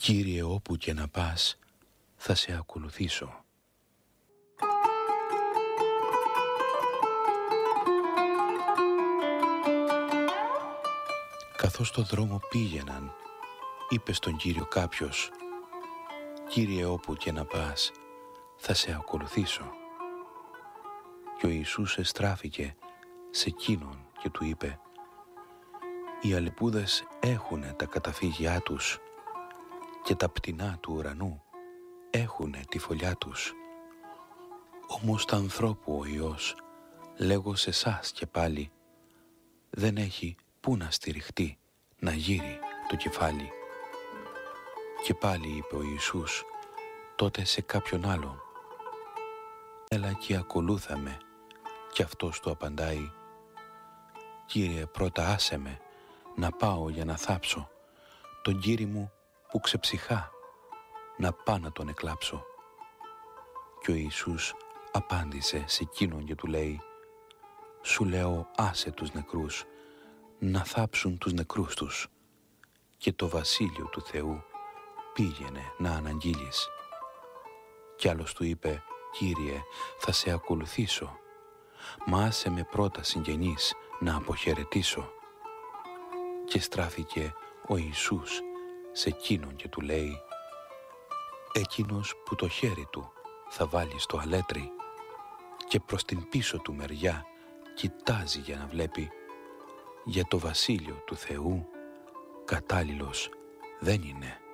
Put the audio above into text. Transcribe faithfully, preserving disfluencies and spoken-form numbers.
Κύριε, όπου και να πας, θα σε ακολουθήσω. Καθώς στο δρόμο πήγαιναν, είπε στον Κύριο κάποιος: «Κύριε, όπου και να πας, θα σε ακολουθήσω». Και ο Ιησούς εστράφηκε σε εκείνον και του είπε: «Οι αλεπούδες έχουνε τα καταφύγια τους και τα πτηνά του ουρανού έχουνε τη φωλιά τους. Όμως τα ανθρώπου ο Υιός, λέγω σε σας και πάλι, δεν έχει πού να στηριχτεί, να γύρει το κεφάλι». Και πάλι είπε ο Ιησούς τότε σε κάποιον άλλον: «Έλα και ακολούθα με». Κι αυτός του απαντάει: «Κύριε, πρώτα άσε με να πάω για να θάψω τον Κύρι μου που ξεψυχά, να πάω να τον εκλάψω». Και ο Ιησούς απάντησε σε εκείνον και του λέει: «Σου λέω, άσε τους νεκρούς να θάψουν τους νεκρούς τους, και το βασίλειο του Θεού πήγαινε να αναγγείλεις». Κι άλλος του είπε: «Κύριε, θα σε ακολουθήσω, μα άσε με πρώτα συγγενείς να αποχαιρετήσω». Και στράφηκε ο Ιησούς σε εκείνον και του λέει: «Εκείνος που το χέρι του θα βάλει στο αλέτρι και προς την πίσω του μεριά κοιτάζει για να βλέπει, για το βασίλειο του Θεού κατάλληλος δεν είναι».